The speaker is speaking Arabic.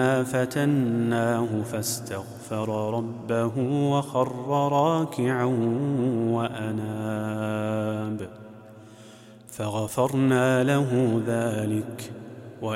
فتناه فاستغفر ربه وخر راكعا وأناب فغفرنا له ذلك